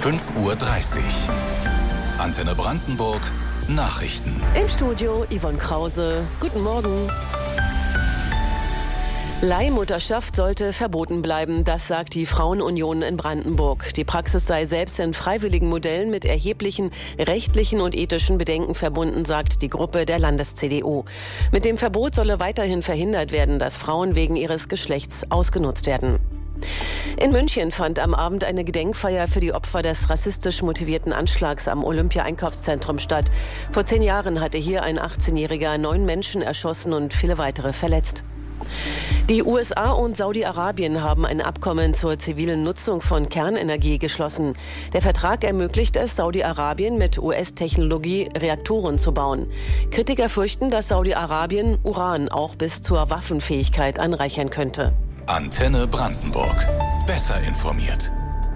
5:30 Uhr. Antenne Brandenburg, Nachrichten. Im Studio Yvonne Krause. Guten Morgen. Leihmutterschaft sollte verboten bleiben, das sagt die Frauenunion in Brandenburg. Die Praxis sei selbst in freiwilligen Modellen mit erheblichen rechtlichen und ethischen Bedenken verbunden, sagt die Gruppe der Landes-CDU. Mit dem Verbot solle weiterhin verhindert werden, dass Frauen wegen ihres Geschlechts ausgenutzt werden. In München fand am Abend eine Gedenkfeier für die Opfer des rassistisch motivierten Anschlags am Olympia-Einkaufszentrum statt. Vor 10 Jahren hatte hier ein 18-Jähriger 9 Menschen erschossen und viele weitere verletzt. Die USA und Saudi-Arabien haben ein Abkommen zur zivilen Nutzung von Kernenergie geschlossen. Der Vertrag ermöglicht es, Saudi-Arabien mit US-Technologie Reaktoren zu bauen. Kritiker fürchten, dass Saudi-Arabien Uran auch bis zur Waffenfähigkeit anreichern könnte. Antenne Brandenburg. Besser informiert.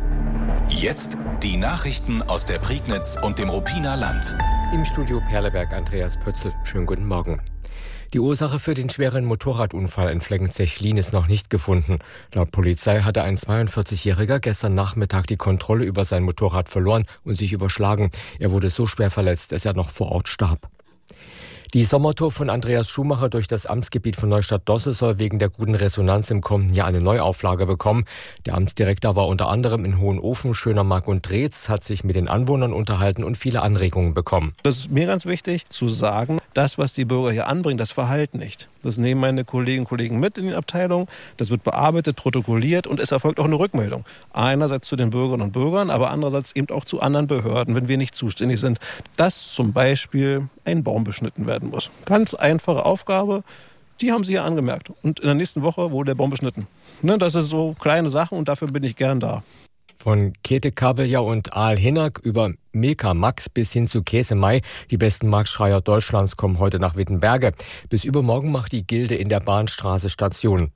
Jetzt die Nachrichten aus der Prignitz und dem Ruppiner Land. Im Studio Perleberg Andreas Pötzl. Schönen guten Morgen. Die Ursache für den schweren Motorradunfall in Fleggenzechlin ist noch nicht gefunden. Laut Polizei hatte ein 42-Jähriger gestern Nachmittag die Kontrolle über sein Motorrad verloren und sich überschlagen. Er wurde so schwer verletzt, dass er noch vor Ort starb. Die Sommertour von Andreas Schumacher durch das Amtsgebiet von Neustadt-Dosse soll wegen der guten Resonanz im kommenden Jahr eine Neuauflage bekommen. Der Amtsdirektor war unter anderem in Hohenofen, Schönermark und Dreetz, hat sich mit den Anwohnern unterhalten und viele Anregungen bekommen. Das ist mir ganz wichtig zu sagen, das, was die Bürger hier anbringen, das Verhalten nicht. Das nehmen meine Kolleginnen und Kollegen mit in den Abteilungen. Das wird bearbeitet, protokolliert und es erfolgt auch eine Rückmeldung. Einerseits zu den Bürgerinnen und Bürgern, aber andererseits eben auch zu anderen Behörden, wenn wir nicht zuständig sind, dass zum Beispiel ein Baum beschnitten werden muss. Ganz einfache Aufgabe, die haben Sie ja angemerkt. Und in der nächsten Woche wurde der Baum beschnitten. Das sind so kleine Sachen und dafür bin ich gern da. Von Käthe Kabeljau und Aal Hinnack über Milka Max bis hin zu Käse Mai. Die besten Marktschreier Deutschlands kommen heute nach Wittenberge. Bis übermorgen macht die Gilde in der Bahnstraße Station.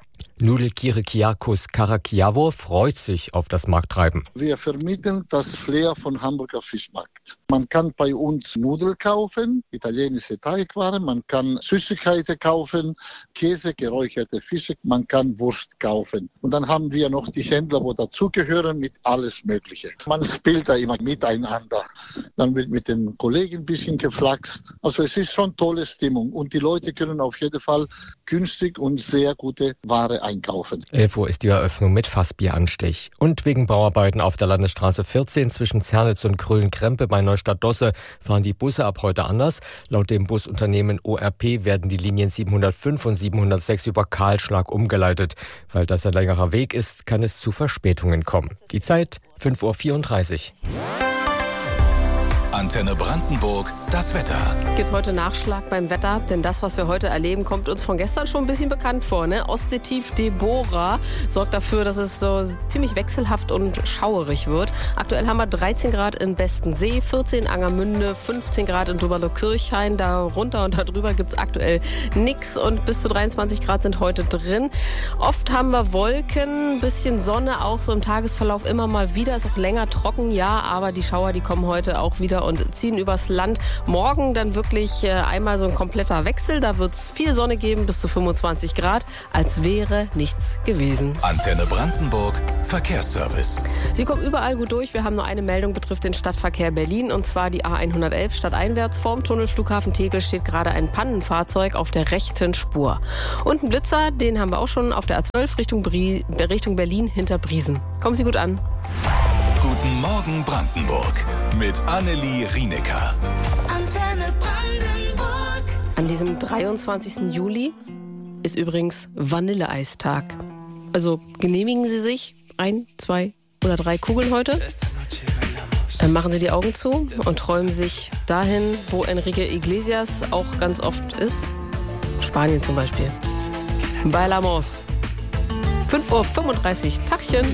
Nudelkirikiakos Karakiavo freut sich auf das Markttreiben. Wir vermitteln das Flair von Hamburger Fischmarkt. Man kann bei uns Nudeln kaufen, italienische Teigwaren, man kann Süßigkeiten kaufen, Käse, geräucherte Fische, man kann Wurst kaufen. Und dann haben wir noch die Händler, wo dazugehören, mit alles Mögliche. Man spielt da immer miteinander. Dann wird mit den Kollegen ein bisschen geflaxt. Also es ist schon tolle Stimmung und die Leute können auf jeden Fall günstig und sehr gute Ware einkaufen. 11 Uhr ist die Eröffnung mit Fassbieranstich. Und wegen Bauarbeiten auf der Landesstraße 14 zwischen Zernitz und Krölen-Krempe bei Neustadt-Dosse fahren die Busse ab heute anders. Laut dem Busunternehmen ORP werden die Linien 705 und 706 über Kahlschlag umgeleitet. Weil das ein längerer Weg ist, kann es zu Verspätungen kommen. Die Zeit 5:34 Uhr. Antenne Brandenburg, das Wetter. Gibt heute Nachschlag beim Wetter, denn das, was wir heute erleben, kommt uns von gestern schon ein bisschen bekannt vor. Ostseetief Deborah sorgt dafür, dass es so ziemlich wechselhaft und schauerig wird. Aktuell haben wir 13 Grad in Bestensee, 14 in Angermünde, 15 Grad in Doberlo-Kirchhain. Darunter und darüber gibt es aktuell nichts und bis zu 23 Grad sind heute drin. Oft haben wir Wolken, ein bisschen Sonne, auch so im Tagesverlauf immer mal wieder. Ist auch länger trocken, ja, aber die Schauer, die kommen heute auch wieder und ziehen übers Land. Morgen dann wirklich einmal so ein kompletter Wechsel. Da wird es viel Sonne geben, bis zu 25 Grad, als wäre nichts gewesen. Antenne Brandenburg, Verkehrsservice. Sie kommen überall gut durch. Wir haben nur eine Meldung, betrifft den Stadtverkehr Berlin, und zwar die A111 stadteinwärts. Vorm Tunnel Flughafen Tegel steht gerade ein Pannenfahrzeug auf der rechten Spur. Und ein Blitzer, den haben wir auch schon auf der A12 Richtung Berlin hinter Briesen. Kommen Sie gut an. Guten Morgen Brandenburg mit Annelie Rienecker. Antenne Brandenburg. An diesem 23. Juli ist übrigens Vanilleeistag. Also genehmigen Sie sich 1, 2 oder 3 Kugeln heute. Dann machen Sie die Augen zu und träumen sich dahin, wo Enrique Iglesias auch ganz oft ist. Spanien zum Beispiel. Bailamos. 5:35 Uhr. Tachchen.